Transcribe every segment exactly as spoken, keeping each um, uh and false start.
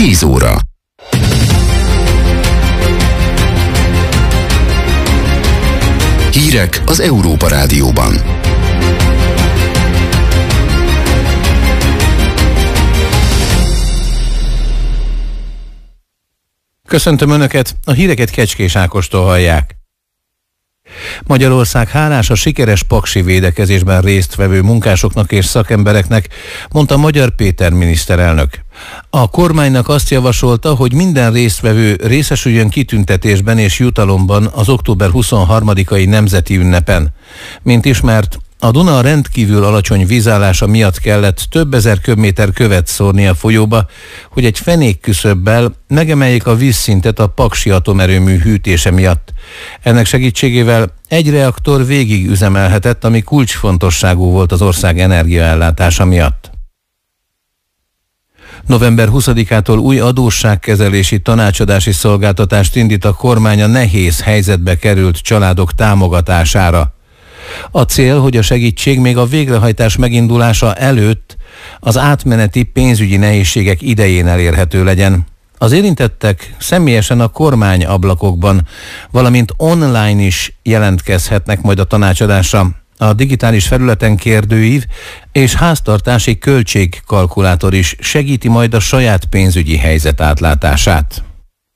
tíz óra. Hírek az Európa Rádióban. Köszöntöm Önöket, a híreket Kecskés Ákostól hallják. Magyarország hálás a sikeres paksi védekezésben résztvevő munkásoknak és szakembereknek, mondta Magyar Péter miniszterelnök. A kormánynak azt javasolta, hogy minden résztvevő részesüljön kitüntetésben és jutalomban az október huszonharmadikai nemzeti ünnepen. Mint ismert, a Duna rendkívül alacsony vízállása miatt kellett több ezer köbméter követ szórni a folyóba, hogy egy fenékküszöbbel megemeljék a vízszintet a paksi atomerőmű hűtése miatt. Ennek segítségével egy reaktor végig üzemelhetett, ami kulcsfontosságú volt az ország energiaellátása miatt. november huszadikától új adósságkezelési tanácsadási szolgáltatást indít a kormány a nehéz helyzetbe került családok támogatására. A cél, hogy a segítség még a végrehajtás megindulása előtt az átmeneti pénzügyi nehézségek idején elérhető legyen. Az érintettek személyesen a kormány ablakokban, valamint online is jelentkezhetnek majd a tanácsadásra. A digitális felületen kérdőív és háztartási költségkalkulátor is segíti majd a saját pénzügyi helyzet átlátását.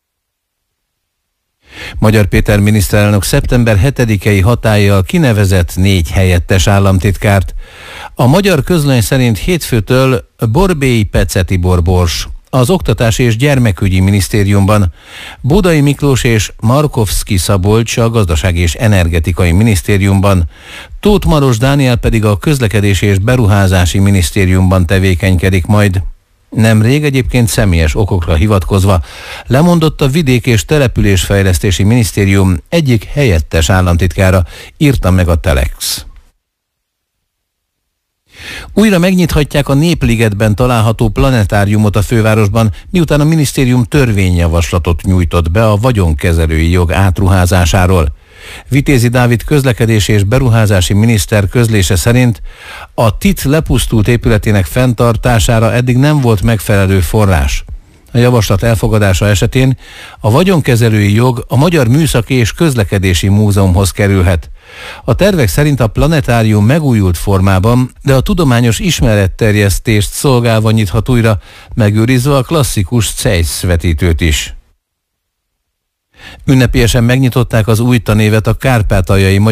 Magyar Péter miniszterelnök szeptember hetedikei hatállyal kinevezett négy helyettes államtitkárt. A magyar közlöny szerint hétfőtől Borbély Pece Tibor Bors az Oktatási és Gyermekügyi Minisztériumban, Budai Miklós és Markovszki Szabolcs a Gazdasági és Energetikai Minisztériumban, Tóth Maros Dániel pedig a Közlekedési és Beruházási Minisztériumban tevékenykedik majd. Nemrég egyébként személyes okokra hivatkozva lemondott a Vidék- és Településfejlesztési Minisztérium egyik helyettes államtitkára, írta meg a Telex. Újra megnyithatják a Népligetben található planetáriumot a fővárosban, miután a minisztérium törvényjavaslatot nyújtott be a vagyonkezelői jog átruházásáról. Vitézi Dávid közlekedési és beruházási miniszter közlése szerint a té i té lepusztult épületének fenntartására eddig nem volt megfelelő forrás. A javaslat elfogadása esetén a vagyonkezelői jog a Magyar Műszaki és Közlekedési Múzeumhoz kerülhet. A tervek szerint a planetárium megújult formában, de a tudományos ismeretterjesztést szolgálva nyithat újra, megőrizve a klasszikus Zeiss vetítőt is. Ünnepélyesen megnyitották az új tanévet a Kárpátaljai